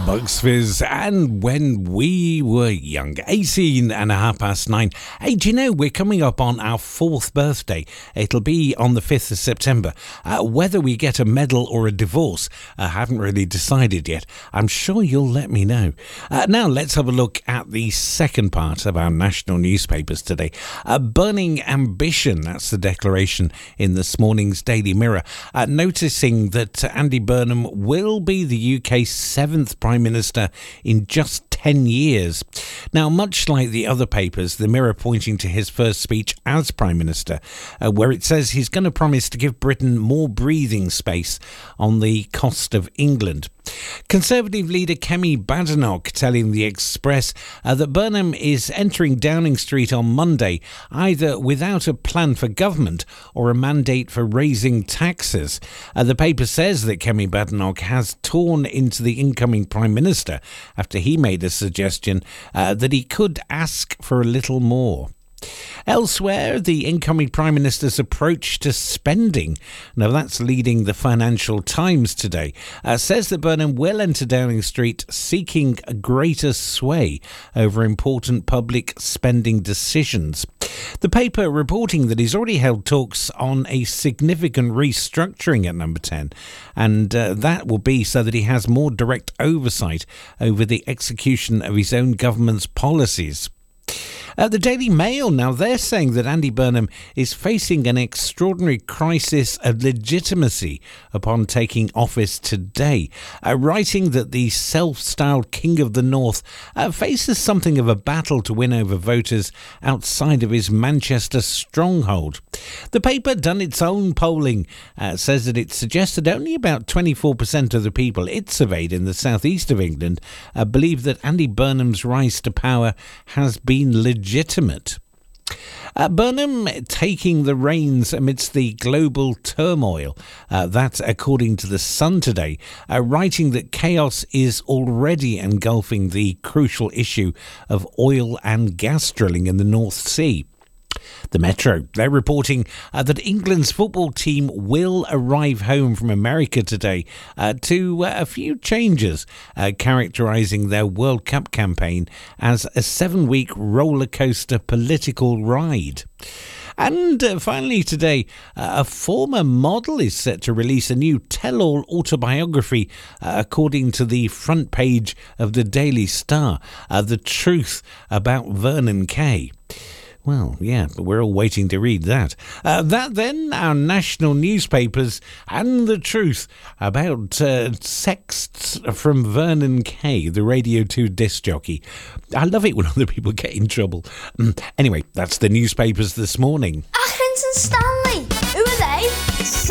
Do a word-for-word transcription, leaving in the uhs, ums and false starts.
Bucks Fizz and When We Were Young. eighteen and a half past nine. Hey, do you know we're coming up on our fourth birthday? It'll be on the fifth of September. Uh, whether we get a medal or a divorce, I haven't really decided yet. I'm sure you'll let me know. Uh, now let's have a look at the second part of our national newspapers today. Uh, burning ambition, that's the declaration in this morning's Daily Mirror. Uh, noticing that Andy Burnham will be the U K's seventh Prime Minister in just ten years. Now, much like the other papers, the Mirror pointing to his first speech as Prime Minister, uh, where it says he's going to promise to give Britain more breathing space on the cost of England. Conservative leader Kemi Badenoch telling the Express uh, that Burnham is entering Downing Street on Monday either without a plan for government or a mandate for raising taxes. Uh, the paper says that Kemi Badenoch has torn into the incoming Prime Minister after he made a suggestion uh, that he could ask for a little more. Elsewhere, the incoming Prime Minister's approach to spending, now that's leading the Financial Times today, uh, says that Burnham will enter Downing Street seeking a greater sway over important public spending decisions. The paper reporting that he's already held talks on a significant restructuring at Number ten, and uh, that will be so that he has more direct oversight over the execution of his own government's policies. Uh, the Daily Mail, now they're saying that Andy Burnham is facing an extraordinary crisis of legitimacy upon taking office today, uh, writing that the self-styled King of the North uh, faces something of a battle to win over voters outside of his Manchester stronghold. The paper, done its own polling, uh, says that it suggests that only about twenty-four percent of the people it surveyed in the southeast of England uh, believe that Andy Burnham's rise to power has been legitimate. legitimate. Uh, Burnham taking the reins amidst the global turmoil. Uh, that, according to The Sun today, uh, writing that chaos is already engulfing the crucial issue of oil and gas drilling in the North Sea. The Metro, they're reporting uh, that England's football team will arrive home from America today uh, to uh, a few changes, uh, characterising their World Cup campaign as a seven-week roller coaster political ride. And uh, finally today, uh, a former model is set to release a new tell-all autobiography, uh, according to the front page of the Daily Star, uh, The Truth About Vernon Kay. Well, yeah, but we're all waiting to read that. Uh, that then, our national newspapers and the truth about uh, sexts from Vernon Kay, the Radio two disc jockey. I love it when other people get in trouble. Um, anyway, that's the newspapers this morning. Accrington Stanley.